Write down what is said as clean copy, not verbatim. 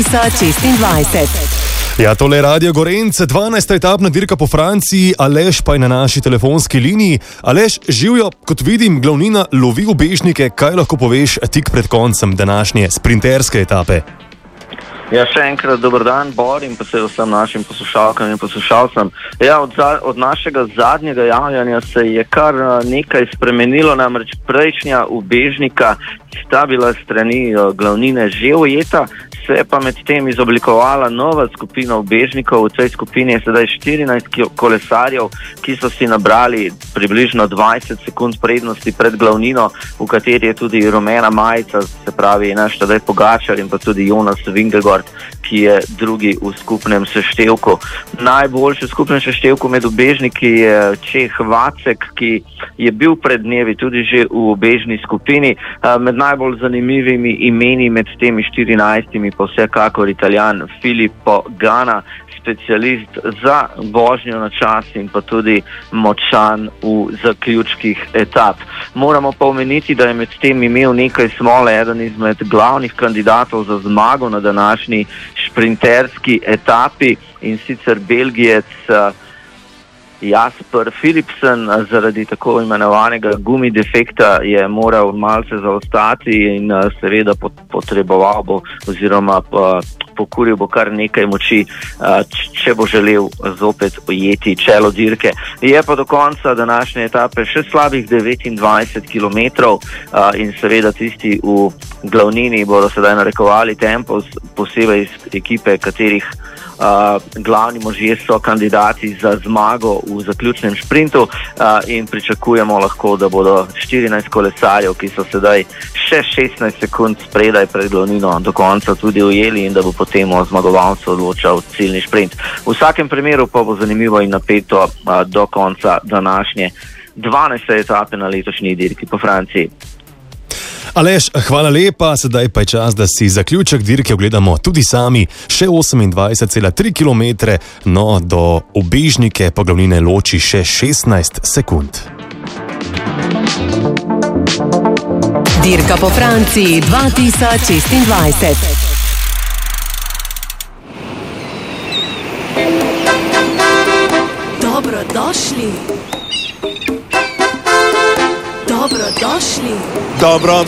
2026. Ja, tole je Radio Gorenc, 12. etapna dirka po Franciji, Aleš pa je na naši telefonski liniji. Aleš, živijo, kot vidim, glavnina lovi ubežnike. Kaj lahko poveš tik pred koncem današnje sprinterske etape? Ja, še enkrat dober dan, Bor, in pa se vsem našim poslušalkam in poslušalcem. Ja, od našega zadnjega javljanja se je kar nekaj spremenilo, namreč prejšnja ubežnika sta bila strani glavnine že ujeta, se je pa med tem izoblikovala nova skupina ubežnikov. V tej skupini je sedaj 14 kolesarjev, ki so si nabrali približno 20 sekund prednosti pred glavnino, v kateri je tudi rumena majica, se pravi naš Tadej Pogačar in pa tudi Jonas Vingegaard, ki je drugi v skupnem seštevku. Najboljši v skupnem seštevku med ubežniki je Čeh Vacek, ki je bil pred dnevi tudi že v ubežni skupini. Med najbolj zanimivimi imeni med temi 14 pa vsekakor Italijan Filippo Ganna, specialist za vožnjo na čas in pa tudi močan v zaključkih etap. Moramo pa omeniti, da je med tem imel nekaj smole eden izmed glavnih kandidatov za zmago na današnji šprinterski etapi, in sicer Belgijec Jasper Philipsen. Zaradi tako imenovanega gumi defekta je moral malce zaostati in seveda potreboval bo oziroma pokuril bo kar nekaj moči, če bo želel zopet ujeti čelo dirke. Je pa do konca današnje etape še slabih 29 km in seveda tisti v glavnini bodo sedaj narekovali tempo, posebej iz ekipe, katerih glavni možje so kandidati za zmago v zaključnem šprintu, in pričakujemo lahko, da bodo 14 kolesarjev, ki so sedaj še 16 sekund spredaj pred glavnino, do konca tudi ujeli in da bo potem o zmagovalcu odločal ciljni šprint. V vsakem primeru pa bo zanimivo in napeto do konca današnje 12. etape na letošnji dirki po Franciji. Aleš, hvala lepa, sedaj pa je čas, da si zaključek dirke ogledamo tudi sami. Še 28,3 km, no do ubežnike po glavnine loči še 16 sekund. Dirka po Franciji 2026. Dobrodošli.